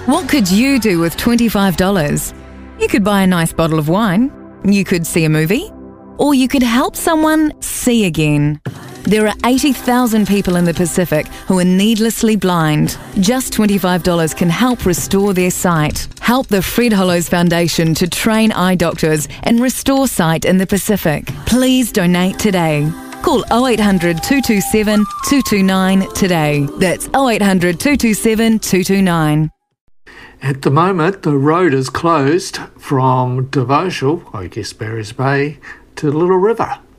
What could you do with $25? You could buy a nice bottle of wine, you could see a movie, or you could help someone see again. There are 80,000 people in the Pacific who are needlessly blind. Just $25 can help restore their sight. Help the Fred Hollows Foundation to train eye doctors and restore sight in the Pacific. Please donate today. Call 0800 227 229 today. That's 0800 227 229. At the moment, the road is closed from Devotional, I guess Barry's Bay, to Little River.